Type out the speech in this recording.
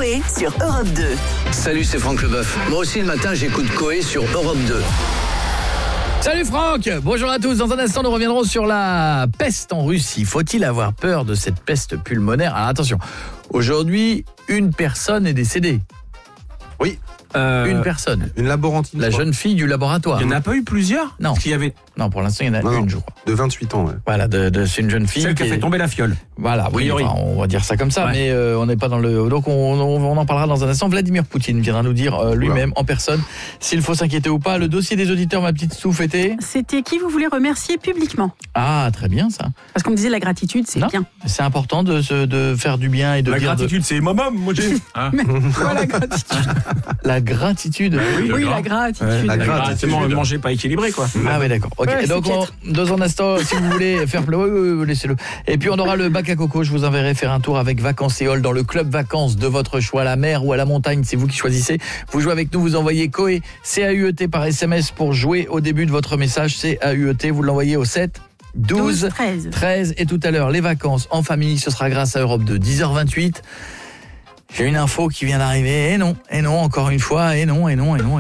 Coé sur Europe 2. Salut, c'est Franck Leboeuf. Moi aussi, le matin, j'écoute Coé sur Europe 2. Salut Franck, bonjour à tous. Dans un instant, nous reviendrons sur la peste en Russie. Faut-il avoir peur de cette peste pulmonaire ? Alors attention, aujourd'hui, une personne est décédée. Oui. Une personne. Une laborantine. La jeune fille du laboratoire. Il n'y en a pas eu plusieurs ? Non. Parce qu'il y avait... Non, pour l'instant, il y en a une, je crois. De 28 ans, ouais. Voilà, c'est une jeune fille. Celle qui a fait tomber la fiole. Voilà, oui, priori. enfin, on va dire ça comme ça, Ouais. mais on n'est pas dans le... Donc on en parlera dans un instant. Vladimir Poutine viendra nous dire lui-même, en personne, s'il faut s'inquiéter ou pas. Le dossier des auditeurs, ma petite Souf, était... C'était qui vous voulez remercier publiquement ? Ah, très bien ça. Parce qu'on me disait la gratitude, c'est Non, bien. c'est important de faire du bien et de La dire... gratitude, c'est maman, moi j'ai... Hein Quoi, la gratitude ? La gratitude. Oui, la gratitude. La La gratitude. gratitude, manger pas équilibré, quoi. Ah oui, d'accord. Ok. Ouais, Donc c'est dans un instant, si vous voulez faire oui, laissez-le. Et puis on aura le bac à coco. Je vous enverrai faire un tour avec Vacances et Hall dans le club vacances de votre choix, à la mer ou à la montagne. C'est vous qui choisissez. Vous jouez avec nous. Vous envoyez Coé CAUET par SMS pour jouer au début de votre message. CAUET. Vous l'envoyez au 7 12 13. Et tout à l'heure, les vacances en famille. Ce sera grâce à Europe 2. 10h28. J'ai une info qui vient d'arriver. Et non, encore une fois. Et non.